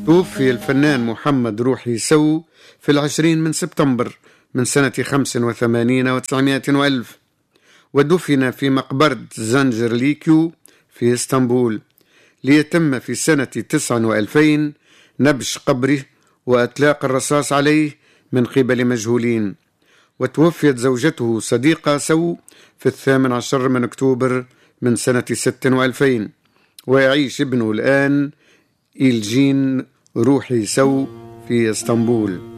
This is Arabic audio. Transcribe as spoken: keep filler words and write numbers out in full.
توفي الفنان محمد روحي سو في العشرين من سبتمبر من سنة خمس وثمانين وتسعمائة وألف، ودفن في مقبرة زنجرليكيو في اسطنبول، ليتم في سنة تسع وألفين نبش قبره وأطلاق الرصاص عليه من قبل مجهولين. وتوفيت زوجته صديقة سو في الثامن عشر من أكتوبر من سنة ست وألفين، ويعيش ابنه الآن إلجين روحي سو في اسطنبول.